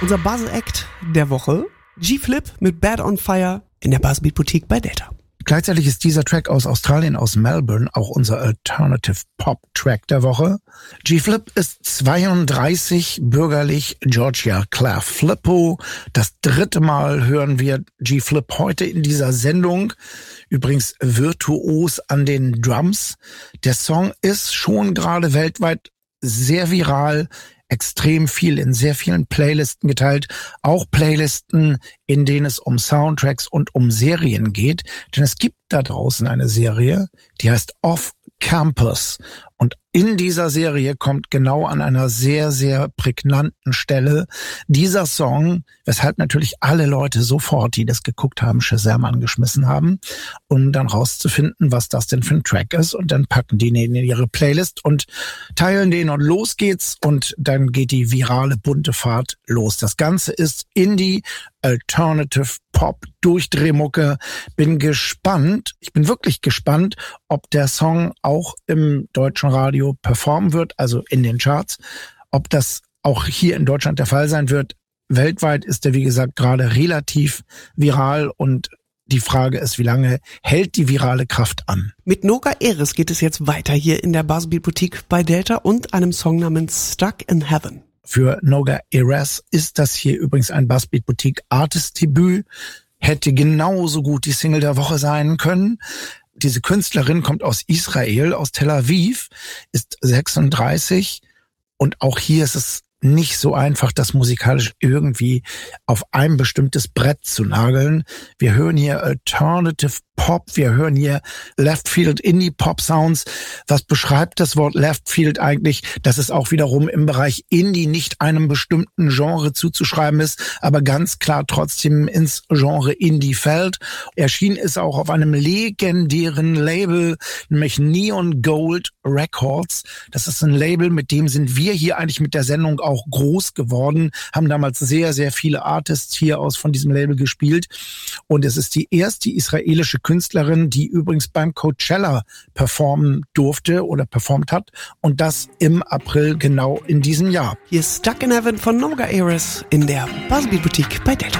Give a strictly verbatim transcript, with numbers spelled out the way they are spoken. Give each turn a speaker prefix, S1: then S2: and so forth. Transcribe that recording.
S1: Unser Buzz-Act der Woche, G-Flip mit Bad on Fire in der Buzzbeat Boutique bei Delta.
S2: Gleichzeitig ist dieser Track aus Australien, aus Melbourne, auch unser Alternative Pop Track der Woche. G-Flip ist zweiunddreißig, bürgerlich Georgia Claire Flippo. Das dritte Mal hören wir G-Flip heute in dieser Sendung. Übrigens virtuos an den Drums. Der Song ist schon gerade weltweit sehr viral, extrem viel in sehr vielen Playlisten geteilt, auch Playlisten, in denen es um Soundtracks und um Serien geht. Denn es gibt da draußen eine Serie, die heißt Off Campus. Und in dieser Serie kommt genau an einer sehr, sehr prägnanten Stelle dieser Song, weshalb natürlich alle Leute sofort, die das geguckt haben, Shazam angeschmissen haben, um dann rauszufinden, was das denn für ein Track ist. Und dann packen die den in ihre Playlist und teilen den und los geht's. Und dann geht die virale bunte Fahrt los. Das Ganze ist Indie, Alternative Pop, Durchdrehmucke. Bin gespannt, ich bin wirklich gespannt, ob der Song auch im deutschen Radio performen wird, also in den Charts. Ob das auch hier in Deutschland der Fall sein wird. Weltweit ist er, wie gesagt, gerade relativ viral und die Frage ist, wie lange hält die virale Kraft an?
S1: Mit Noga Eris geht es jetzt weiter hier in der Buzzbeat Boutique bei Delta und einem Song namens Stuck in Heaven.
S2: Für Noga Eris ist das hier übrigens ein Buzzbeat Boutique Artist Debüt. Hätte genauso gut die Single der Woche sein können. Diese Künstlerin kommt aus Israel, aus Tel Aviv, ist sechsunddreißig und auch hier ist es nicht so einfach, das musikalisch irgendwie auf ein bestimmtes Brett zu nageln. Wir hören hier Alternative Pop, wir hören hier Left Field Indie Pop Sounds. Was beschreibt das Wort Left Field eigentlich? Dass es auch wiederum im Bereich Indie nicht einem bestimmten Genre zuzuschreiben ist, aber ganz klar trotzdem ins Genre Indie fällt. Erschienen ist auch auf einem legendären Label, nämlich Neon Gold Records. Das ist ein Label, mit dem sind wir hier eigentlich mit der Sendung auch groß geworden, haben damals sehr, sehr viele Artists hier aus von diesem Label gespielt. Und es ist die erste israelische Künstlerin, die übrigens beim Coachella performen durfte oder performt hat. Und das im April genau in diesem Jahr.
S1: Hier ist Stuck in Heaven von Noga Eris in der Buzzbeat Boutique bei Delta.